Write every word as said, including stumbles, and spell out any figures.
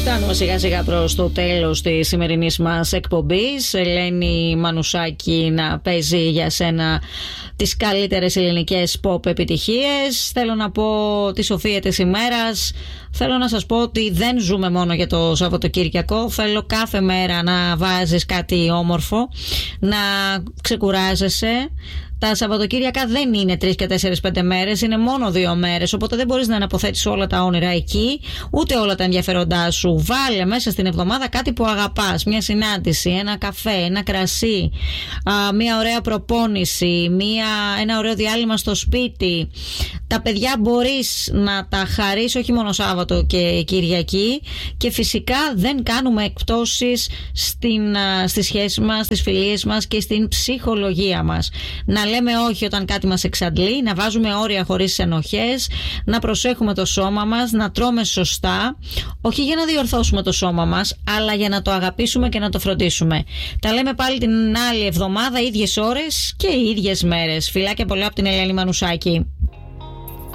Φτάνουμε σιγά σιγά προς το τέλος της σημερινής μας εκπομπής. Ελένη Μανουσάκη, να παίζει για σένα τις καλύτερες ελληνικές pop επιτυχίες. Θέλω να πω τη σοφία της ημέρας. Θέλω να σας πω ότι δεν ζούμε μόνο για το Σαββατοκύριακο. Θέλω κάθε μέρα να βάζεις κάτι όμορφο, να ξεκουράζεσαι. Τα Σαββατοκύριακα δεν είναι τρεις και τέσσερις πέντε μέρες, είναι μόνο δύο μέρες. Οπότε δεν μπορείς να αναποθέτεις όλα τα όνειρα εκεί, ούτε όλα τα ενδιαφέροντά σου. Βάλε μέσα στην εβδομάδα κάτι που αγαπάς. Μια συνάντηση, ένα καφέ, ένα κρασί, α, μια ωραία προπόνηση, μια, ένα ωραίο διάλειμμα στο σπίτι. Τα παιδιά μπορείς να τα χαρείς όχι μόνο Σάββατο και Κυριακή. Και φυσικά δεν κάνουμε εκπτώσεις στην, α, στις σχέσεις μας, στις φιλίες μας και στην ψυχολογία μας. Να λέμε όχι όταν κάτι μας εξαντλεί, να βάζουμε όρια χωρίς ενοχές, να προσέχουμε το σώμα μας, να τρώμε σωστά, όχι για να διορθώσουμε το σώμα μας, αλλά για να το αγαπήσουμε και να το φροντίσουμε. Τα λέμε πάλι την άλλη εβδομάδα, ίδιες ώρες και οι ίδιες μέρες. Φιλάκια πολλά από την Ελένη Μανουσάκη.